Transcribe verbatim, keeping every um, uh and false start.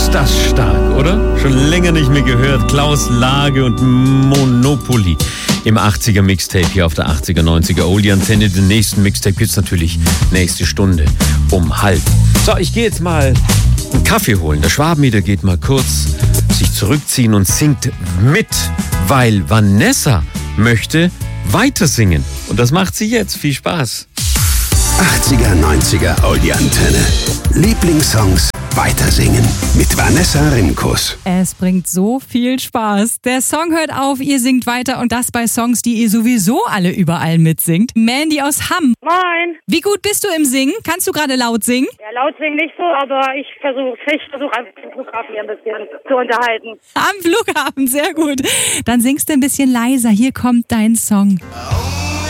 Ist das stark, oder? Schon länger nicht mehr gehört. Klaus Lage und Monopoly im achtziger Mixtape hier auf der achtziger, neunziger Oldie Antenne. Den nächsten Mixtape gibt's natürlich nächste Stunde um halb. So, ich gehe jetzt mal einen Kaffee holen. Der Schwabenmieder geht mal kurz sich zurückziehen und singt mit, weil Vanessa möchte weiter singen. Und das macht sie jetzt. Viel Spaß. achtziger, neunziger Oldie Antenne. Lieblingssongs weitersingen mit Vanessa Rimkus. Es bringt so viel Spaß. Der Song hört auf, ihr singt weiter und das bei Songs, die ihr sowieso alle überall mitsingt. Mandy aus Hamm. Moin. Wie gut bist du im Singen? Kannst du gerade laut singen? Ja, laut singen nicht so, aber ich versuche ich versuch einfach den Flughafen hier ein bisschen zu unterhalten. Am Flughafen, sehr gut. Dann singst du ein bisschen leiser. Hier kommt dein Song.